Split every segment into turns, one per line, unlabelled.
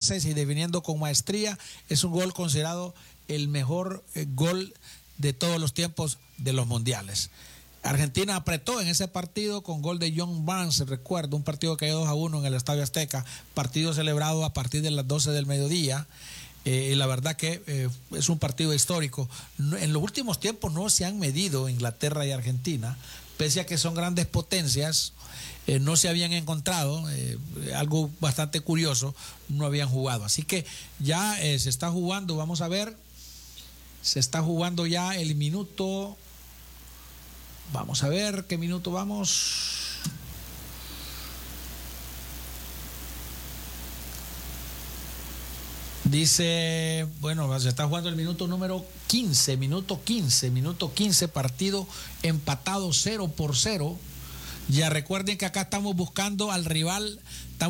voces y definiendo con maestría. Es un gol considerado el mejor gol de todos los tiempos de los mundiales. Argentina apretó en ese partido con gol de John Barnes, recuerdo, un partido que cayó 2-1 en el Estadio Azteca, partido celebrado a partir de las 12 del mediodía. Y la verdad que es un partido histórico. En los últimos tiempos no se han medido Inglaterra y Argentina, pese a que son grandes potencias, no se habían encontrado, algo bastante curioso, no habían jugado. Así que ya se está jugando, vamos a ver, se está jugando ya el minuto, vamos a ver qué minuto vamos. Dice, bueno, se está jugando el minuto número 15, minuto 15, partido empatado 0-0. Ya recuerden que acá estamos buscando al rival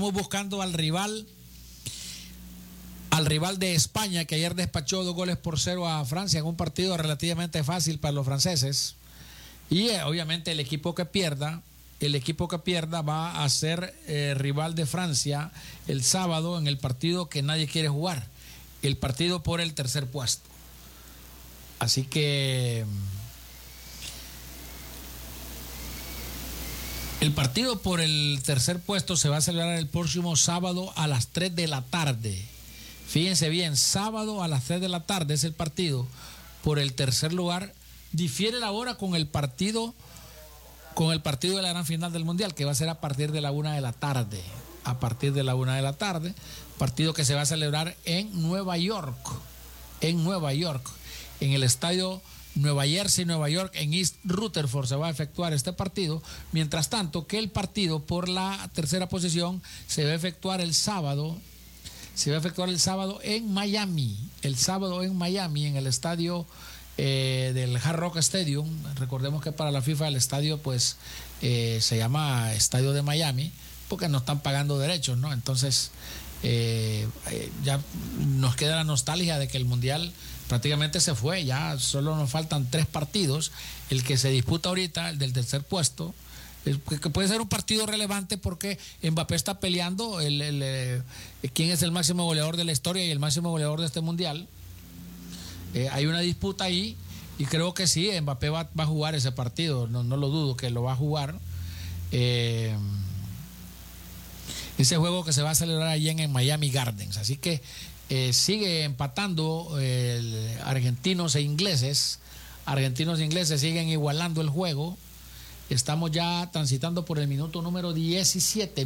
de España, que ayer despachó 2-0 a Francia en un partido relativamente fácil para los franceses. Y obviamente el equipo que pierda va a ser rival de Francia el sábado en el partido que nadie quiere jugar, el partido por el tercer puesto. Así que el partido por el tercer puesto se va a celebrar el próximo sábado a las 3 de la tarde. Fíjense bien, sábado a las 3 de la tarde es el partido por el tercer lugar. Difiere la hora con el partido de la gran final del Mundial, que va a ser a partir de la 1 de la tarde. Partido que se va a celebrar en Nueva York, en el estadio Nueva Jersey, Nueva York, en East Rutherford se va a efectuar este partido. Mientras tanto, que el partido por la tercera posición se va a efectuar el sábado en Miami, en el estadio del Hard Rock Stadium. Recordemos que para la FIFA el estadio pues se llama Estadio de Miami porque no están pagando derechos, ¿no? Entonces ya nos queda la nostalgia de que el Mundial prácticamente se fue, ya solo nos faltan 3 partidos, el que se disputa ahorita, el del tercer puesto, que puede ser un partido relevante porque Mbappé está peleando quién es el máximo goleador de la historia y el máximo goleador de este Mundial. Hay una disputa ahí y creo que sí, Mbappé va a jugar ese partido, no lo dudo que lo va a jugar. Ese juego que se va a celebrar allí en Miami Gardens. Así que sigue empatando argentinos e ingleses. Argentinos e ingleses siguen igualando el juego. Estamos ya transitando por el minuto número 17.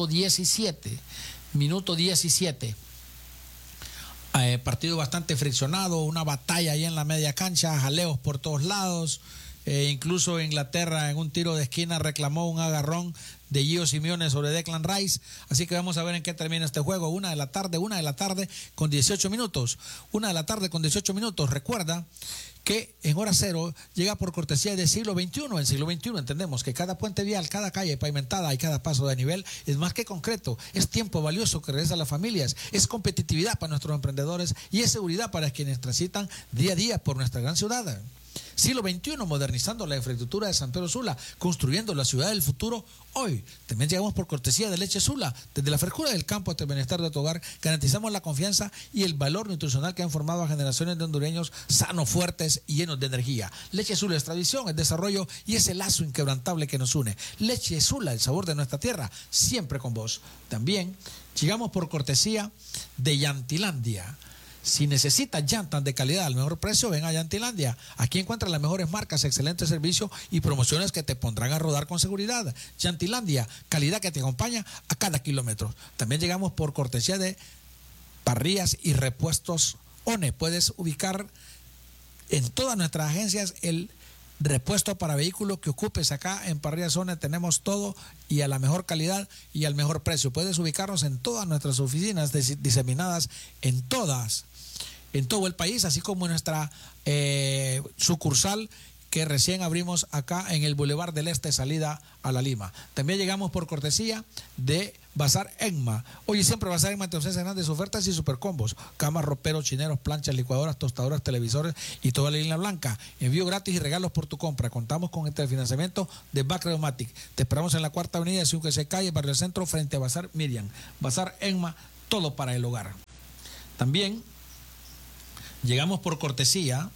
Partido bastante friccionado, una batalla ahí en la media cancha, jaleos por todos lados. Incluso Inglaterra en un tiro de esquina reclamó un agarrón de Gio Simeone sobre Declan Rice. Así que vamos a ver en qué termina este juego. 1 de la tarde con 18 minutos. 1 de la tarde con 18 minutos. Recuerda que en hora cero llega por cortesía del siglo XXI. En siglo XXI entendemos que cada puente vial, cada calle pavimentada y cada paso de nivel es más que concreto. Es tiempo valioso que regresa a las familias, es competitividad para nuestros emprendedores y es seguridad para quienes transitan día a día por nuestra gran ciudad. Siglo XXI, modernizando la infraestructura de San Pedro Sula, construyendo la ciudad del futuro. Hoy también llegamos por cortesía de Leche Sula. Desde la frescura del campo hasta el bienestar de tu hogar, garantizamos la confianza y el valor nutricional que han formado a generaciones de hondureños sanos, fuertes y llenos de energía. Leche Sula es tradición, es desarrollo y es el lazo inquebrantable que nos une. Leche Sula, el sabor de nuestra tierra, siempre con vos. También llegamos por cortesía de Llantilandia. Si necesitas llantas de calidad al mejor precio, ven a Llantilandia. Aquí encuentras las mejores marcas, excelente servicio y promociones que te pondrán a rodar con seguridad. Llantilandia, calidad que te acompaña a cada kilómetro. También llegamos por cortesía de Parrillas y Repuestos ONE. Puedes ubicar en todas nuestras agencias el repuesto para vehículos que ocupes. Acá en Parrillas ONE tenemos todo y a la mejor calidad y al mejor precio. Puedes ubicarnos en todas nuestras oficinas diseminadas en todo el país, así como nuestra sucursal que recién abrimos acá en el Boulevard del Este, salida a La Lima. También llegamos por cortesía de Bazar Enma. Oye, siempre Bazar Enma te ofrece grandes ofertas y supercombos. Camas, roperos, chineros, planchas, licuadoras, tostadoras, televisores y toda la línea blanca. Envío gratis y regalos por tu compra. Contamos con este financiamiento de Bacredomatic. Te esperamos en la 4ª Avenida de Ciudad Calle, Barrio Centro, frente a Bazar Miriam. Bazar Enma, todo para el hogar. También llegamos por cortesía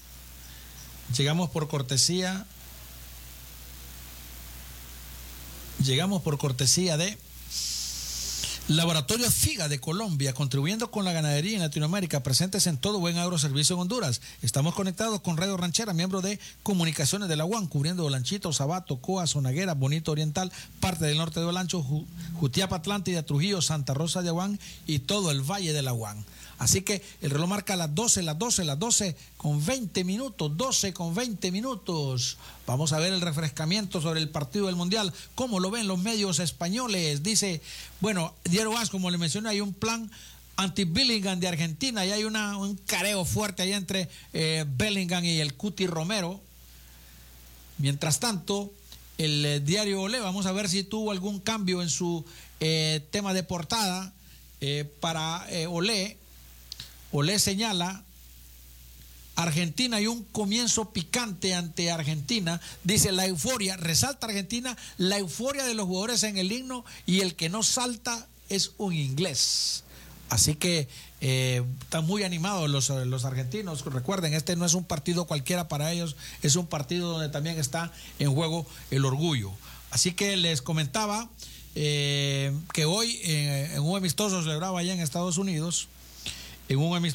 de Laboratorio Figa de Colombia, contribuyendo con la ganadería en Latinoamérica, presentes en todo buen agroservicio en Honduras. Estamos conectados con Radio Ranchera, miembro de Comunicaciones de la UAN, cubriendo Olanchito, Sabato, Coa, Zonaguera, Bonito Oriental, parte del norte de Olancho, Jutiapa, Atlántida, Trujillo, Santa Rosa de Aguán y todo el Valle de la UAN. Así que el reloj marca las 12 con 20 minutos, 12 con 20 minutos. Vamos a ver el refrescamiento sobre el partido del Mundial. ¿Cómo lo ven los medios españoles? Dice, bueno, Diario AS, como le mencioné, hay un plan anti-Bellingham de Argentina y hay un careo fuerte ahí entre Bellingham y el Cuti Romero. Mientras tanto, el diario Olé, vamos a ver si tuvo algún cambio en su tema de portada para Olé. Olé señala Argentina y un comienzo picante ante Argentina. Dice la euforia, resalta Argentina, la euforia de los jugadores en el himno y el que no salta es un inglés. Así que están muy animados los argentinos. Recuerden, este no es un partido cualquiera para ellos, es un partido donde también está en juego el orgullo. Así que les comentaba que hoy en un amistoso celebrado allá en Estados Unidos, el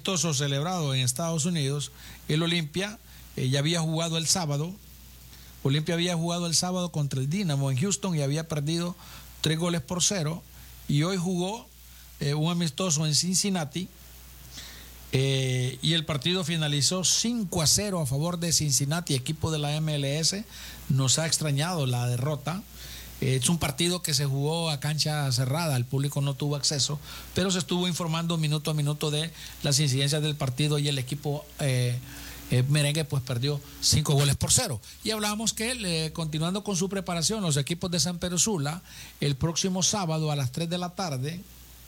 Olimpia ya había jugado el sábado. Olimpia había jugado el sábado contra el Dynamo en Houston y había perdido 3-0. Y hoy jugó un amistoso en Cincinnati y el partido finalizó 5-0 a favor de Cincinnati, equipo de la MLS. Nos ha extrañado la derrota. Es un partido que se jugó a cancha cerrada, el público no tuvo acceso, pero se estuvo informando minuto a minuto de las incidencias del partido y el equipo merengue pues perdió 5-0. Y hablábamos que continuando con su preparación, los equipos de San Pedro Sula, el próximo sábado a las 3 de la tarde,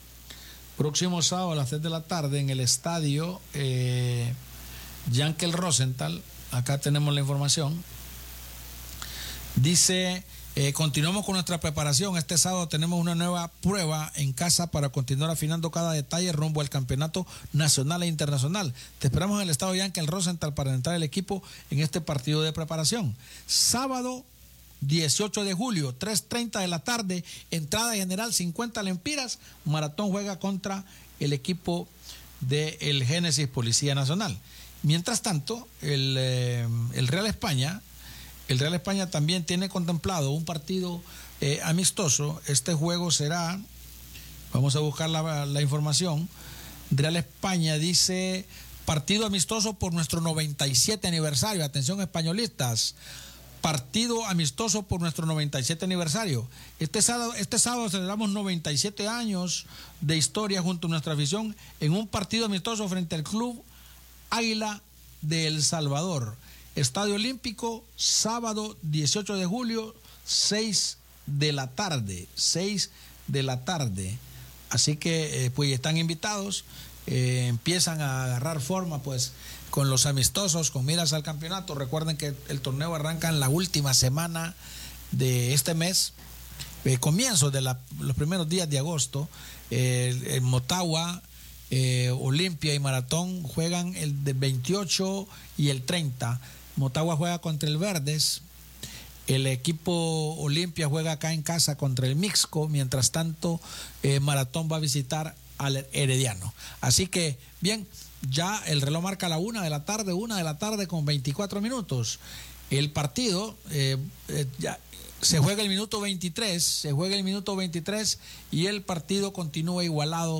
en el estadio Yankel Rosenthal, acá tenemos la información, dice... continuamos con nuestra preparación. Este sábado tenemos una nueva prueba en casa para continuar afinando cada detalle rumbo al campeonato nacional e internacional. Te esperamos en el estadio Yankel Rosenthal para entrar el equipo en este partido de preparación. Sábado 18 de julio, 3:30 de la tarde, entrada general 50 lempiras. Maratón juega contra el equipo del Génesis Policía Nacional. Mientras tanto, el Real España también tiene contemplado un partido amistoso. Este juego será, vamos a buscar la información. Real España dice partido amistoso por nuestro 97 aniversario. Atención españolistas, partido amistoso por nuestro 97 aniversario. Este sábado celebramos 97 años de historia junto a nuestra afición en un partido amistoso frente al Club Águila de El Salvador. Estadio Olímpico, sábado 18 de julio, 6 de la tarde. Así que pues están invitados, empiezan a agarrar forma pues con los amistosos, con miras al campeonato. Recuerden que el torneo arranca en la última semana de este mes, comienzo de los primeros días de agosto. Motagua, Olimpia y Maratón juegan el del 28 y el 30. Motagua juega contra el Verdes, el equipo Olimpia juega acá en casa contra el Mixco, mientras tanto Maratón va a visitar al Herediano. Así que bien, ya el reloj marca la 1 de la tarde con 24 minutos. El partido ya se juega el minuto 23, y el partido continúa igualado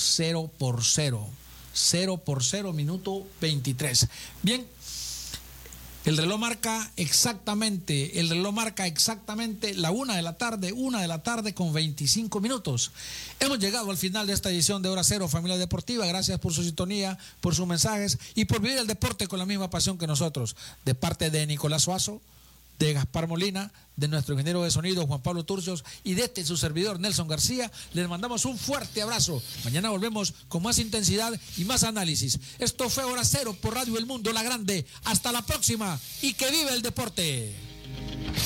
0-0, minuto 23. Bien, el reloj marca exactamente la 1 de la tarde con 25 minutos. Hemos llegado al final de esta edición de Hora Cero, familia deportiva. Gracias por su sintonía, por sus mensajes y por vivir el deporte con la misma pasión que nosotros. De parte de Nicolás Suazo, de Gaspar Molina, de nuestro ingeniero de sonido Juan Pablo Turcios y de su servidor Nelson García, les mandamos un fuerte abrazo. Mañana volvemos con más intensidad y más análisis. Esto fue Hora Cero por Radio El Mundo La Grande. Hasta la próxima y que viva el deporte.